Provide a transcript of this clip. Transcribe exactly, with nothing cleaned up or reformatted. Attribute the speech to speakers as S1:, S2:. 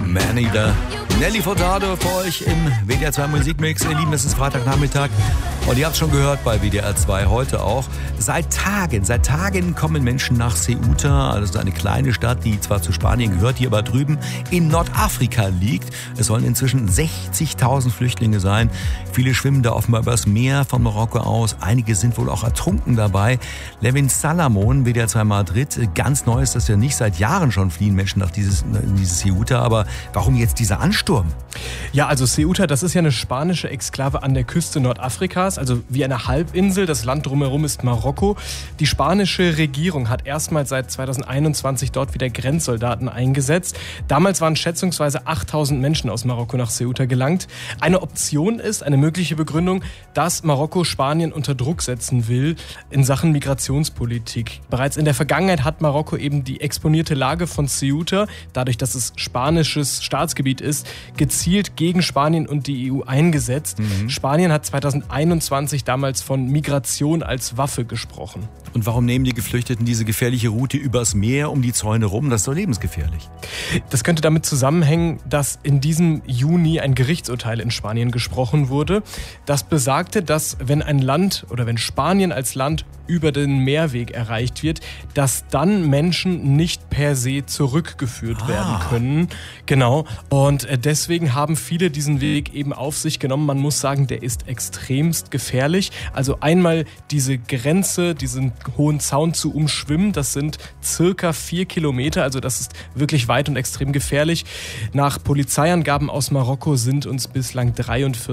S1: Maneater. Nelly Furtado für euch im W D R zwei Musikmix. Ihr Lieben, es ist Freitagnachmittag und ihr habt es schon gehört bei W D R zwei heute auch. Seit Tagen, seit Tagen kommen Menschen nach Ceuta, also eine kleine Stadt, die zwar zu Spanien gehört, die aber drüben in Nordafrika liegt. Es sollen inzwischen sechzigtausend Flüchtlinge sein. Viele schwimmen da offenbar übers Meer von Marokko aus. Einige sind wohl auch ertrunken dabei. Levin Salamon, W D R zwei Madrid. Ganz neu ist das ja nicht. Seit Jahren schon fliehen Menschen nach dieses, dieses Ceuta. Aber warum jetzt dieser Ansturm?
S2: Ja, also Ceuta, das ist ja eine spanische Exklave an der Küste Nordafrikas, also wie eine Halbinsel. Das Land drumherum ist Marokko. Die spanische Regierung hat erstmals seit zweitausendeinundzwanzig dort wieder Grenzsoldaten eingesetzt. Damals waren schätzungsweise achttausend Menschen aus Marokko nach Ceuta gelangt. Eine Option ist, eine mögliche Begründung, dass Marokko Spanien unter Druck setzen will in Sachen Migrationspolitik. Bereits in der Vergangenheit hat Marokko eben die exponierte Lage von Ceuta, dadurch, dass es spanisches Staatsgebiet ist, gezielt gegen Spanien und die E U eingesetzt. Mhm. Spanien hat zweitausendeinundzwanzig damals von Migration als Waffe gesprochen.
S1: Und warum nehmen die Geflüchteten diese gefährliche Route übers Meer um die Zäune rum? Das ist doch lebensgefährlich.
S2: Das könnte damit zusammenhängen, dass in diesem Juni ein Gerichtsurteil in Spanien gesprochen wurde. Das besagte, dass wenn ein Land oder wenn Spanien als Land über den Meerweg erreicht wird, dass dann Menschen nicht per se zurückgeführt ah. werden können. Genau. Und deswegen haben viele diesen Weg eben auf sich genommen. Man muss sagen, der ist extremst gefährlich. Also einmal diese Grenze, diesen hohen Zaun zu umschwimmen, das sind circa vier Kilometer. Also das ist wirklich weit und extrem gefährlich. Nach Polizeiangaben aus Marokko sind uns bislang dreiundvierzig